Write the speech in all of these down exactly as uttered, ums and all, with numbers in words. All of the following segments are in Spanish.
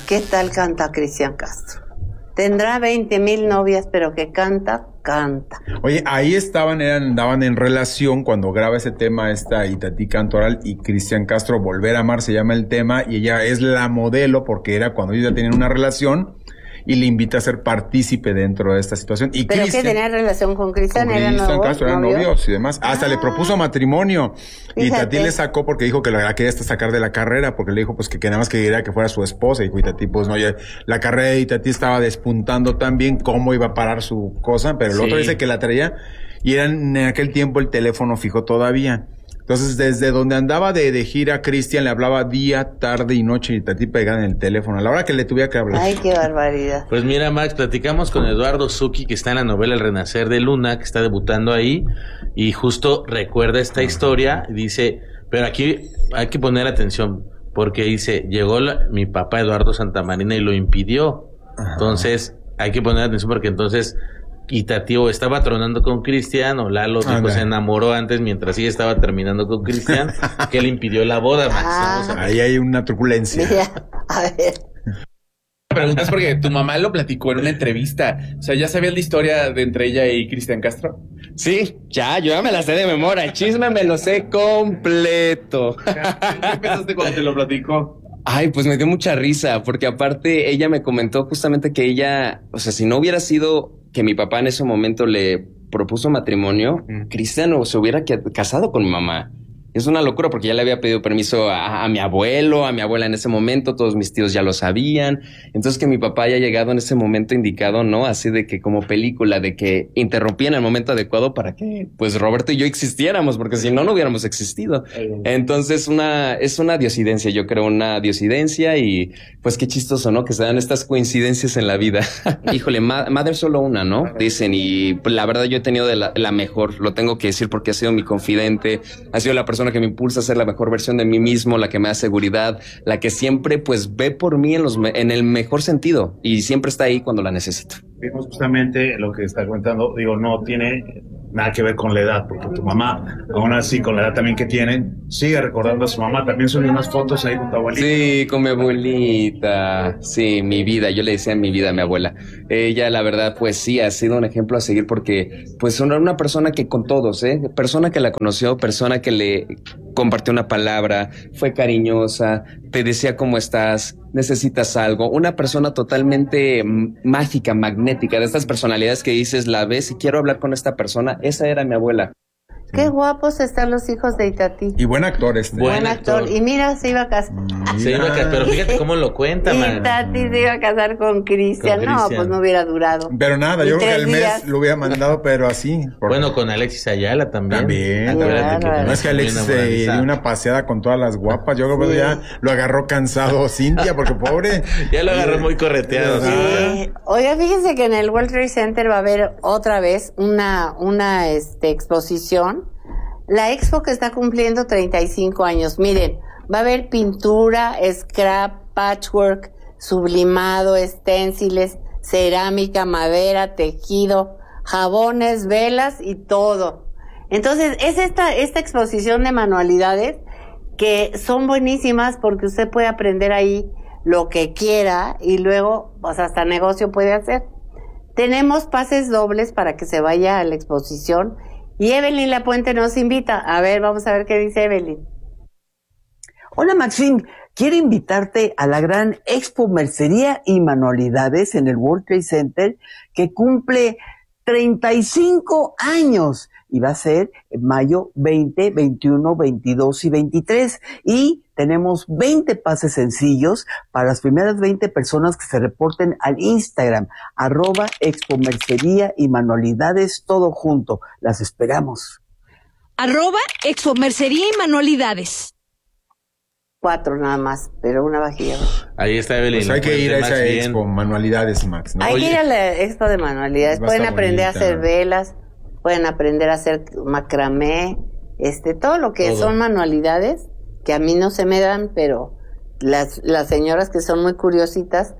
¿Qué tal canta Cristian Castro? Tendrá veinte mil novias, pero que canta, canta. Oye, ahí estaban, eran, andaban en relación cuando graba ese tema esta Itatí Cantoral y Cristian Castro, Volver a Amar se llama el tema, y ella es la modelo porque era cuando ellos ya tenían una relación y le invita a ser partícipe dentro de esta situación. Y ¿Pero Cristian, qué tenía relación con Cristian? ¿Era Cristian novio? Castro eran ¿Novio? novios y demás. Hasta Ah, le propuso matrimonio. fíjate. Y Itatí le sacó porque dijo que la quería hasta sacar de la carrera, porque le dijo pues que, que nada más quería que fuera su esposa. Y Itatí pues no, ya, la carrera de Itatí estaba despuntando tan bien cómo iba a parar su cosa, pero el Sí. otro dice que la traía y era en aquel tiempo el teléfono fijo todavía. Entonces, desde donde andaba de, de gira, Cristian le hablaba día, tarde y noche y Itatí pegada en el teléfono, a la hora que le tuviera que hablar. Ay, qué barbaridad. Pues mira, Max, platicamos con Eduardo Zucchi, que está en la novela El Renacer de Luna, que está debutando ahí, y justo recuerda esta historia, y dice, pero aquí hay que poner atención, porque dice, llegó la, mi papá Eduardo Santamarina y lo impidió. Ajá. Entonces, hay que poner atención porque entonces Itatí o estaba tronando con Cristian, o Lalo Ah, tipo, no. se enamoró antes mientras ella estaba terminando con Cristian, que le impidió la boda, Max. Ah. Vamos a ver. Ahí hay una turbulencia. Mira, a ver. Preguntas porque tu mamá lo platicó en una entrevista. O sea, ¿ya sabías la historia de entre ella y Cristian Castro? Sí, ya, yo ya me la sé de memoria. El chisme me lo sé completo. ¿Qué pensaste cuando te lo platicó? Ay, pues me dio mucha risa, porque aparte ella me comentó justamente que ella, o sea, si no hubiera sido que mi papá en ese momento le propuso matrimonio, Mm. Cristian se hubiera que- casado con mi mamá. Es una locura porque ya le había pedido permiso a, a mi abuelo, a mi abuela en ese momento, todos mis tíos ya lo sabían. Entonces que mi papá haya llegado en ese momento indicado, ¿no? Así de que como película, de que interrumpía en el momento adecuado para que pues Roberto y yo existiéramos, porque si no, no hubiéramos existido. Entonces una, es una diosidencia, yo creo, una diosidencia y pues qué chistoso, ¿no? Que se dan estas coincidencias en la vida. Híjole, ma- madre solo una, ¿no? Dicen, y pues, la verdad yo he tenido de la, la mejor, lo tengo que decir porque ha sido mi confidente, ha sido la persona que me impulsa a ser la mejor versión de mí mismo, la que me da seguridad, la que siempre pues ve por mí en los me- en el mejor sentido y siempre está ahí cuando la necesito. Vimos justamente lo que está comentando, digo, no tiene nada que ver con la edad, porque tu mamá, aún así, con la edad también que tiene, sigue recordando a su mamá, también subió unas fotos ahí con tu abuelita. Sí, con mi abuelita. Sí, mi vida. Yo le decía mi vida a mi abuela. Ella, la verdad, pues sí, ha sido un ejemplo a seguir porque, pues, era una persona que con todos, ¿eh? Persona que la conoció, persona que le compartió una palabra, fue cariñosa, te decía cómo estás, necesitas algo. Una persona totalmente mm, mágica, magnética, de estas personalidades que dices, la ves y quiero hablar con esta persona. Esa era mi abuela. Qué guapos están los hijos de Itatí. Y buen actor este. Buen Buen actor. actor. Y mira, se iba a casar. Se iba a ca- pero fíjate cómo lo cuenta, man. Itatí se iba a casar con Cristian. Con No, Cristian. pues no hubiera durado. Pero nada, Y yo creo que tres el mes días. lo hubiera mandado, pero así. porque- Bueno, con Alexis Ayala también. También. Acuérdate Claro. No es que Alex se dio una paseada con todas las guapas. Yo creo que Sí. ya lo agarró cansado Cintia, porque pobre. Ya lo agarró muy correteado. Sí. ¿sí? Sí. Oiga, fíjense que en el World Trade Center va a haber otra vez una, una este, exposición. La expo que está cumpliendo treinta y cinco años. Miren, va a haber pintura, scrap, patchwork, sublimado, esténciles, cerámica, madera, tejido, jabones, velas y todo. Entonces, es esta, esta exposición de manualidades que son buenísimas porque usted puede aprender ahí lo que quiera y luego, pues hasta negocio puede hacer. Tenemos pases dobles para que se vaya a la exposición y Evelyn Lapuente nos invita. A ver, vamos a ver qué dice Evelyn. Hola Maxine, quiero invitarte a la gran Expo Mercería y Manualidades en el World Trade Center que cumple treinta y cinco años y va a ser en mayo veinte, veintiuno, veintidós y veintitrés y tenemos veinte pases sencillos para las primeras veinte personas que se reporten al Instagram arroba Expo Mercería y Manualidades todo junto. Las esperamos. Arroba Expo Mercería y Manualidades. Cuatro nada más, pero una vajilla. Ahí está Evelyn. Pues hay que ir a Max esa bien. expo, manualidades, Max, ¿no? Hay Oye. que ir a la expo de manualidades. Va a Pueden estar aprender a bonita. hacer velas, pueden aprender a hacer macramé, este, todo lo que Todo. son manualidades, que a mí no se me dan, pero las, las señoras que son muy curiositas,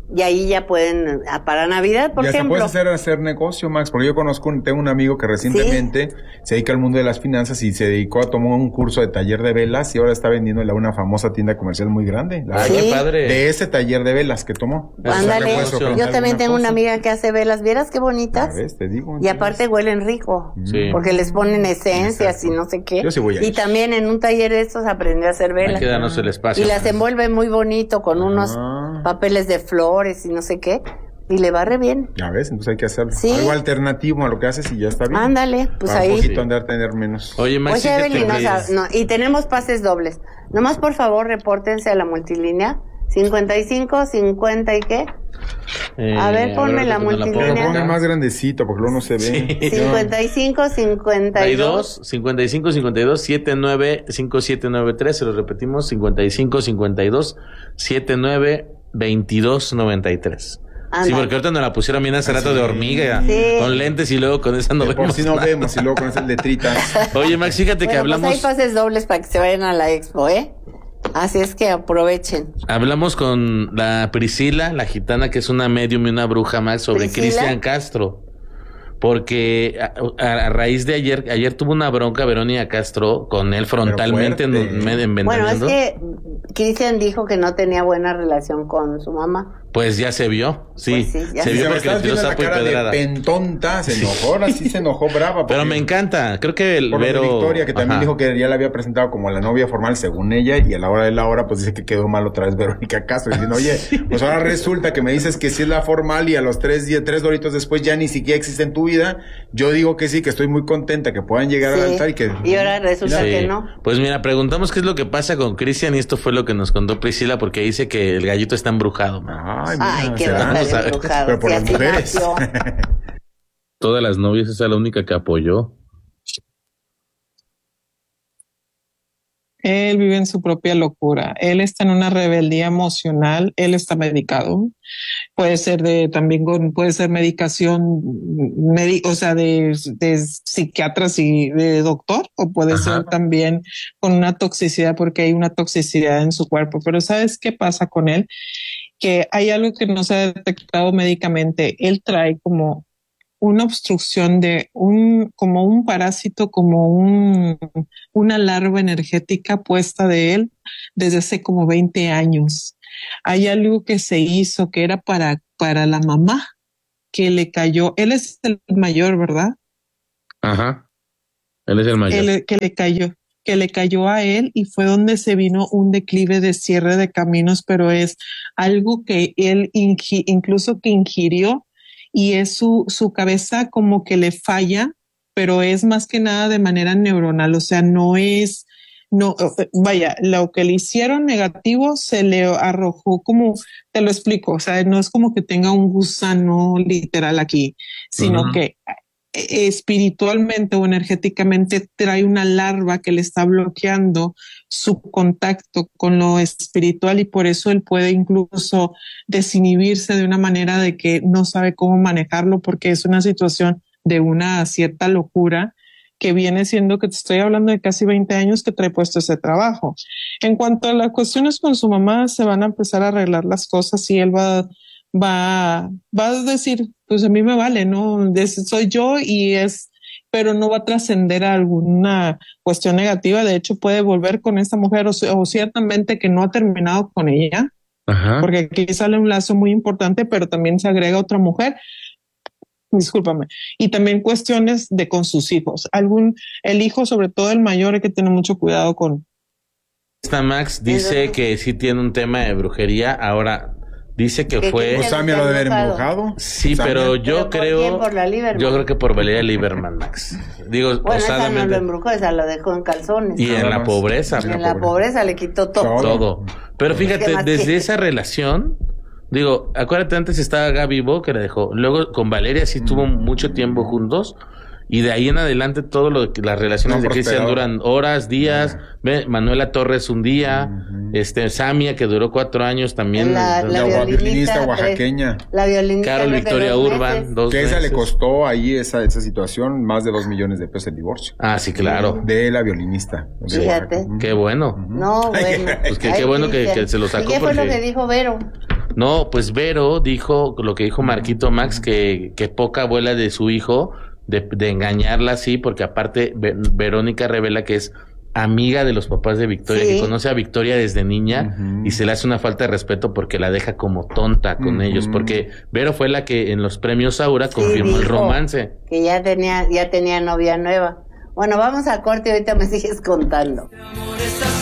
y ahí ya pueden, ah, para Navidad, por ya ejemplo. Ya puedes hacer, hacer negocio, Max, porque yo conozco, un- tengo un amigo que recientemente ¿sí? se dedica al mundo de las finanzas y se dedicó a tomar un curso de taller de velas y ahora está vendiéndole a una famosa tienda comercial muy grande. La Ay, ¿sí? qué padre. De ese taller de velas que tomó. Ándale, yo también tengo cosa. una amiga que hace velas, ¿vieras qué bonitas? ¿Ves? Te digo. Y aparte huelen rico, Sí. porque les ponen esencias Exacto. y no sé qué. Yo sí voy a y ir. también en un taller de estos aprendí a hacer Hay velas. que darnos el espacio. Y las envuelve muy bonito con unos Ah. papeles de flores y no sé qué. Y le va re bien. Ya ves, entonces hay que hacer Sí. algo alternativo a lo que haces y ya está bien. Ándale, pues Para ahí. un poquito Sí. andar tener menos. Oye, Max, Oye, fíjate Evelyn, que- o sea, no, y tenemos pases dobles. Nomás por favor repórtense a la multilínea. cincuenta y cinco, cincuenta y qué. Eh, A ver, ponme la ahorita te multilínea. Pero pongo. pongan más grandecito porque luego no se ve. Sí. cincuenta y cinco, cincuenta y dos. cincuenta y cinco, cincuenta y dos, setenta y nueve, cincuenta y siete noventa y tres, se lo repetimos, cincuenta y cinco, cincuenta y dos, setenta y nueve, veintidós noventa y tres. Sí, Ándale. porque ahorita nos la pusieron bien hace rato de hormiga, Sí. con lentes y luego con esa no De por vemos si no nada. vemos y luego con esas letritas. Oye, Max, fíjate que Bueno, hablamos, pues hay pases dobles para que se vayan a la expo, ¿eh? Así es que aprovechen. hablamos con la Priscila, la gitana, que es una medium y una bruja, Max, sobre ¿Priscila? Cristian Castro. Porque a, a- a raíz de ayer, ayer tuvo una bronca Verónica Castro con él frontalmente en, fuerte. en, en Bueno, es Ventaneando. que Cristian dijo que no tenía buena relación con su mamá. Pues ya se vio, sí, Pues sí, ya se se vio Me porque le estás tiró viendo la sapo y cara de pedrada. pentonta, se enojó, ahora sí se enojó brava. Pero porque- me encanta, creo que el Por lo de Vero... Victoria, que también Ajá. dijo que ya la había presentado como la novia formal según ella, y a la hora de la hora, pues dice que quedó mal otra vez Verónica Castro, diciendo, oye, pues ahora resulta que me dices que sí es la formal y a los tres días, tres doritos después ya ni siquiera existe en tu vida. Yo digo que sí, que estoy muy contenta que puedan llegar Sí. al altar y que... Y ahora resulta Sí. que no. Pues mira, preguntamos qué es lo que pasa con Cristian y esto fue lo que nos contó Priscila porque dice que el gallito está embrujado. man. Ay, mira, Ay, qué será. va a ¿no? estar embrujado. Pero por Si las así mujeres. nació. Todas las novias, esa es la única que apoyó. Él vive en su propia locura. Él está en una rebeldía emocional. Él está medicado. Puede ser de también con, puede ser medicación, medi- o sea, de, de psiquiatras y de doctor, o puede Ajá. ser también con una toxicidad porque hay una toxicidad en su cuerpo. Pero ¿sabes qué pasa con él? Que hay algo que no se ha detectado médicamente. Él trae como una obstrucción de un, como un parásito, como un, una larva energética puesta de él desde hace como veinte años. Hay algo que se hizo que era para, para la mamá que le cayó. Él es el mayor, ¿verdad? Ajá. Él es el mayor. Él- que le cayó, que le cayó a él y fue donde se vino un declive de cierre de caminos, pero es algo que él ingi- incluso que ingirió y es su, su cabeza como que le falla, pero es más que nada de manera neuronal, o sea, no es, no, eh, vaya, lo que le hicieron negativo se le arrojó como, te lo explico, o sea, no es como que tenga un gusano literal aquí, sino Ujú. que eh, espiritualmente o energéticamente trae una larva que le está bloqueando su contacto con lo espiritual y por eso él puede incluso desinhibirse de una manera de que no sabe cómo manejarlo porque es una situación de una cierta locura que viene siendo que te estoy hablando de casi veinte años que trae puesto ese trabajo. En cuanto a las cuestiones con su mamá, se van a empezar a arreglar las cosas y él va, va, va a decir, pues a mí me vale, ¿no? Es- soy yo y es, pero no va a trascender a alguna cuestión negativa. De hecho, puede volver con esta mujer o, o ciertamente que no ha terminado con ella, Ajá. porque aquí sale un lazo muy importante, pero también se agrega otra mujer. Discúlpame. Y también cuestiones de con sus hijos. Algún, el hijo, sobre todo el mayor, hay que tener mucho cuidado con. Esta Max dice que sí tiene un tema de brujería. Ahora dice que ¿Que fue. quién Pues Samia lo debe haber embrujado. Sí, Samia. pero yo ¿Pero por creo. quién? ¿Por la Lieberman? Yo creo que por Valeria Lieberman, Max. Digo, Bueno, esa no osadamente. lo embrujó, esa lo dejó en calzones. Y en Nada la más. pobreza. En la pobreza le quitó todo. Todo. Pero ¿Qué fíjate, más desde quiere? esa relación, digo, acuérdate, antes estaba Gaby Bo que la dejó. Luego con Valeria sí tuvo mucho tiempo juntos. Y de ahí en adelante todo lo que las relaciones No de Cristian prosperado. duran horas, días. Ve, Manuela Torres un día, Ujú. este Samia que duró cuatro años también. La- La violinista, violinista tres- oaxaqueña. La violinista. Carol creo que Victoria dos Urban, meses. dos Que esa le meses. costó ahí esa, esa situación más de dos millones de pesos el divorcio. Ah, sí, claro. De la violinista. de Fíjate. Oaxaca. Qué bueno. No, bueno. Pues qué- Ay, qué bueno que- Cristian. que se lo sacó ¿Y qué fue porque- lo que dijo Vero? No, pues Vero dijo lo que dijo Marquito Max, que, que poca abuela de su hijo, de, de engañarla así, porque aparte Ve- Verónica revela que es amiga de los papás de Victoria, Sí. que conoce a Victoria desde niña Ujú. y se le hace una falta de respeto porque la deja como tonta con Ujú. ellos, porque Vero fue la que en los premios Aura Sí, confirmó el dijo romance. Que ya tenía, ya tenía novia nueva. Bueno, vamos a corte y ahorita me sigues contando.